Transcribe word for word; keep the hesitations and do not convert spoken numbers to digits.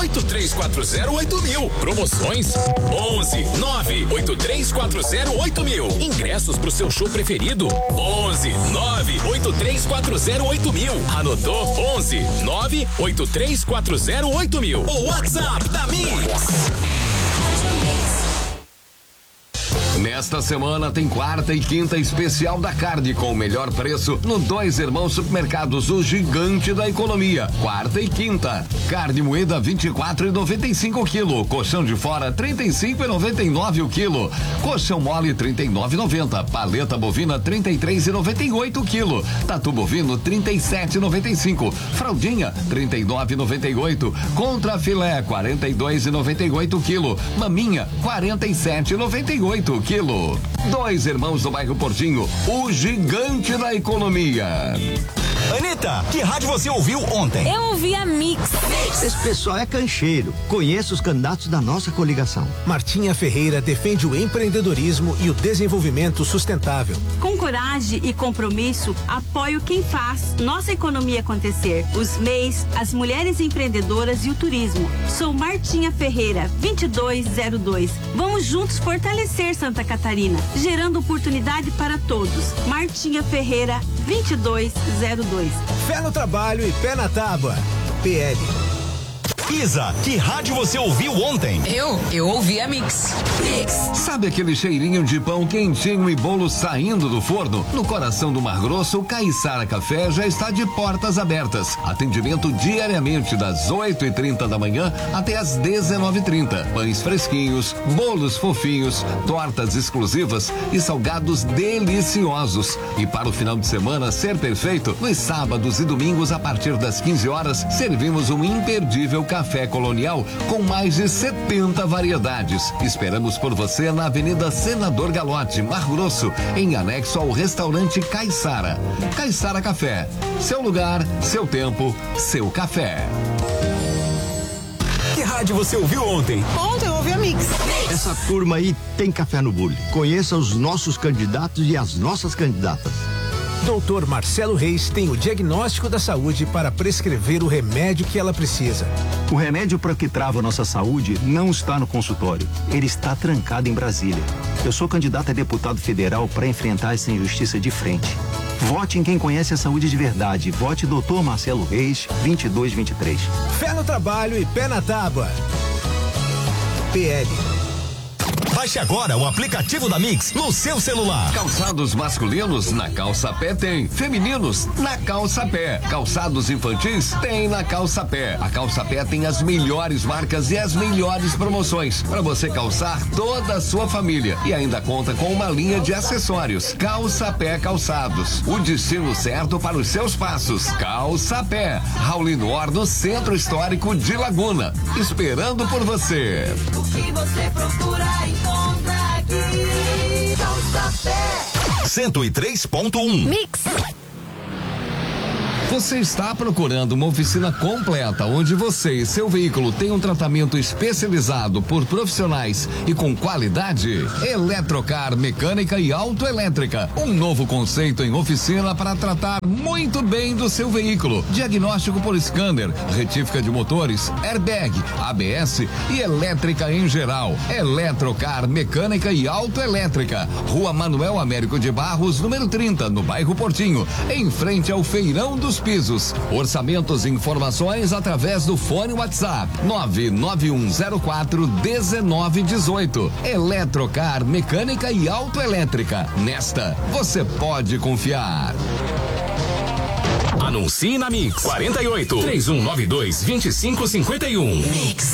oito três quatro zero oito mil. Promoções onze nove oito três quatro zero oito mil. Ingressos pro seu show preferido onze nove oito três quatro zero oito mil. Anotou? onze nove oito três quatro zero oito mil. O WhatsApp da Mix. Nesta semana tem quarta e quinta especial da carne com o melhor preço no Dois Irmãos Supermercados, o gigante da economia. Quarta e quinta. Carne moída vinte e quatro e noventa e cinco o quilo. Colchão de fora trinta e cinco e noventa e nove o quilo. Colchão mole trinta e nove e noventa. Paleta bovina trinta e três e noventa e oito o quilo. Tatu bovino trinta e sete e noventa e cinco. Fraldinha trinta e nove e noventa e oito. Contra filé quarenta e dois e noventa e oito o quilo. Maminha quarenta e sete e noventa e oito o quilo. Dois Irmãos do bairro Portinho, o gigante da economia. Anitta, que rádio você ouviu ontem? Eu ouvi a Mix. Esse pessoal é cancheiro. Conheço os candidatos da nossa coligação. Martinha Ferreira defende o empreendedorismo e o desenvolvimento sustentável. Com coragem e compromisso, apoio quem faz nossa economia acontecer. Os M E Is, as mulheres empreendedoras e o turismo. Sou Martinha Ferreira, vinte e dois zero dois. Vamos juntos fortalecer Santa Catarina, gerando oportunidade para todos. Martinha Ferreira, vinte e dois zero dois. Fé no trabalho e pé na tábua. P L. Isa, que rádio você ouviu ontem? Eu? Eu ouvi a Mix. Mix. Sabe aquele cheirinho de pão quentinho e bolo saindo do forno? No coração do Mar Grosso, o Caiçara Café já está de portas abertas. Atendimento diariamente das oito e trinta da manhã até as dezenove e trinta. Pães fresquinhos, bolos fofinhos, tortas exclusivas e salgados deliciosos. E para o final de semana ser perfeito, nos sábados e domingos a partir das quinze horas, servimos um imperdível café colonial com mais de setenta variedades. Esperamos por você na Avenida Senador Galotti, Mar Grosso, em anexo ao restaurante Caiçara. Caiçara Café. Seu lugar, seu tempo, seu café. Que rádio você ouviu ontem? Ontem eu ouvi a Mix. Essa turma aí tem café no bule. Conheça os nossos candidatos e as nossas candidatas. Doutor Marcelo Reis tem o diagnóstico da saúde para prescrever o remédio que ela precisa. O remédio para que trava a nossa saúde não está no consultório. Ele está trancado em Brasília. Eu sou candidato a deputado federal para enfrentar essa injustiça de frente. Vote em quem conhece a saúde de verdade. Vote doutor Marcelo Reis, vinte e dois vinte e três. Fé no trabalho e pé na tábua. P L. Baixe agora o aplicativo da Mix no seu celular. Calçados masculinos na Calça Pé tem. Femininos na Calça Pé. Calçados infantis tem na Calça Pé. A Calça Pé tem as melhores marcas e as melhores promoções para você calçar toda a sua família e ainda conta com uma linha de acessórios. Calça Pé Calçados, o destino certo para os seus passos. Calça Pé, Raulino Or no Centro Histórico de Laguna, esperando por você. O que você procura encontra aqui. Calça Pé. cento e três ponto um. Mix. Você está procurando uma oficina completa onde você e seu veículo têm um tratamento especializado por profissionais e com qualidade? Eletrocar Mecânica e Autoelétrica. Um novo conceito em oficina para tratar muito bem do seu veículo. Diagnóstico por scanner, retífica de motores, airbag, A B S e elétrica em geral. Eletrocar Mecânica e Autoelétrica. Rua Manuel Américo de Barros, número trinta, no bairro Portinho, em frente ao Feirão dos Pisos. Orçamentos e informações através do fone WhatsApp nove nove um zero quatro um nove um oito. Eletrocar Mecânica e Autoelétrica. Nesta você pode confiar. Anuncie na Mix quarenta e oito, três um nove dois, vinte e cinco cinquenta e um. Mix.